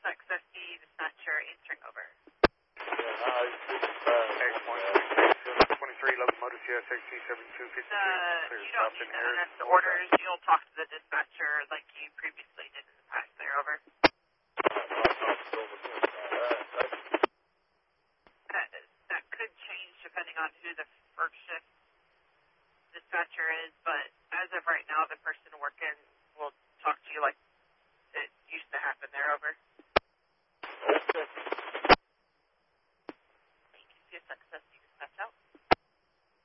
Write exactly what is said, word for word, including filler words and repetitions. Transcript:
X F D dispatcher answering over. Yeah, uh, this is, uh, twenty-three locomotive C S X C seventy-two fifty-two. Uh, you don't need to N S the orders. You'll talk to the dispatcher like you previously did in the past there, over. That, that could change depending on who the first shift dispatcher is, but as of right now, the person working will talk to you like it used to happen there, over.